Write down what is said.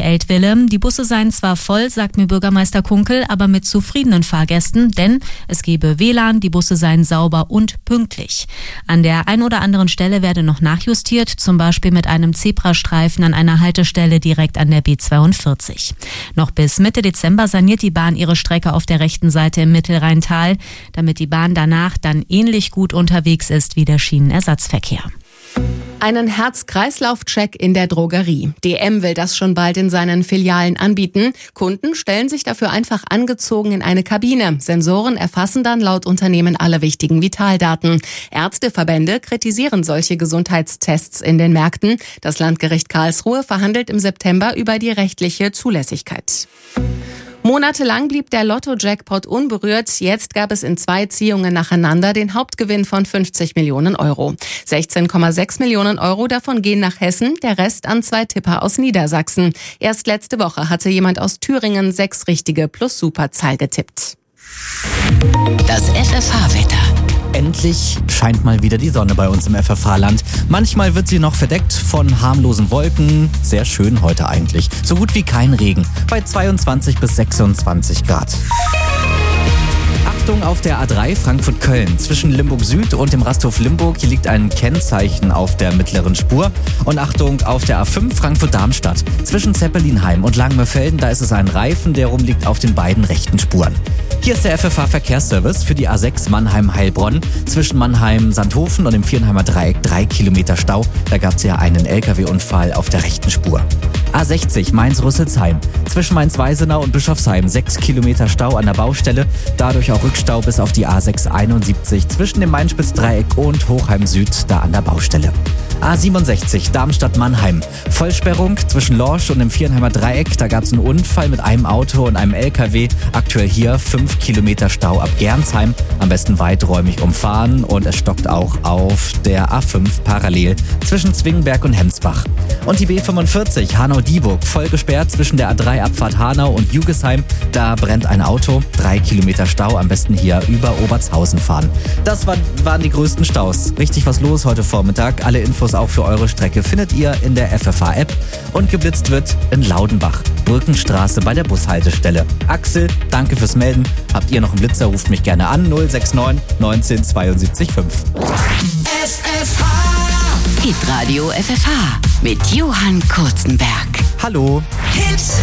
Eltville. Die Busse seien zwar voll, sagt mir Bürgermeister Kunkel, aber mit zufriedenen Fahrgästen, denn es gebe WLAN, die Busse seien sauber und pünktlich. An der ein oder anderen Stelle werde noch nachjustiert, zum Beispiel mit einem Zebrastreifen an einer Haltestelle direkt an der B42. Noch bis Mitte Dezember saniert die Bahn ihre Strecke auf der rechten Seite im Mittelrheintal, damit die Bahn danach dann ähnlich gut unterwegs ist wie der Schienenersatzverkehr. Einen Herz-Kreislauf-Check in der Drogerie. DM will das schon bald in seinen Filialen anbieten. Kunden stellen sich dafür einfach angezogen in eine Kabine. Sensoren erfassen dann laut Unternehmen alle wichtigen Vitaldaten. Ärzteverbände kritisieren solche Gesundheitstests in den Märkten. Das Landgericht Karlsruhe verhandelt im September über die rechtliche Zulässigkeit. Monatelang blieb der Lotto-Jackpot unberührt. Jetzt gab es in 2 Ziehungen nacheinander den Hauptgewinn von 50 Millionen Euro. 16,6 Millionen Euro davon gehen nach Hessen, der Rest an 2 Tipper aus Niedersachsen. Erst letzte Woche hatte jemand aus Thüringen 6 richtige plus Superzahl getippt. Das FFH-Wetter. Endlich scheint mal wieder die Sonne bei uns im FFH-Land. Manchmal wird sie noch verdeckt von harmlosen Wolken. Sehr schön heute eigentlich. So gut wie kein Regen. Bei 22 bis 26 Grad. Achtung auf der A3 Frankfurt-Köln. Zwischen Limburg Süd und dem Rasthof Limburg. Hier liegt ein Kennzeichen auf der mittleren Spur. Und Achtung auf der A5 Frankfurt-Darmstadt. Zwischen Zeppelinheim und Langenmörfelden, da ist es ein Reifen, der rumliegt auf den beiden rechten Spuren. Hier ist der FFH-Verkehrsservice für die A6 Mannheim-Heilbronn. Zwischen Mannheim-Sandhofen und dem Vierenheimer Dreieck 3 Kilometer Stau. Da gab es ja einen LKW-Unfall auf der rechten Spur. A60 Mainz-Rüsselsheim. Zwischen Mainz-Weisenau und Bischofsheim 6 Kilometer Stau an der Baustelle. Dadurch auch Rückstau bis auf die A671 zwischen dem Main-Spitz-Dreieck und Hochheim Süd, da an der Baustelle. A67 Darmstadt-Mannheim. Vollsperrung zwischen Lorsch und dem Vierenheimer Dreieck. Da gab es einen Unfall mit einem Auto und einem LKW. Aktuell hier 5 Kilometer Stau ab Gernsheim. Am besten weiträumig umfahren und es stockt auch auf der A5 parallel zwischen Zwingenberg und Hemsbach. Und die B45 Hanau-Dieburg voll gesperrt zwischen der A3 Abfahrt Hanau und Jugesheim. Da brennt ein Auto. 3 Kilometer Stau. Am besten hier über Obertshausen fahren. Das waren die größten Staus. Richtig was los heute Vormittag. Alle Infos auch für eure Strecke findet ihr in der FFH-App. Und geblitzt wird in Laudenbach. Brückenstraße bei der Bushaltestelle. Axel, danke fürs Melden. Habt ihr noch einen Blitzer, ruft mich gerne an. 069 19 72 5. FFH Hitradio FFH mit Johann Kurzenberg. Hallo. Hit